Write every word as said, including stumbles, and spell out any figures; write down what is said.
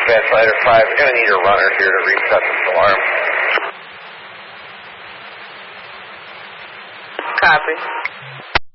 Advanced Fighter five, we're going to need a runner here to reset this alarm. Copy.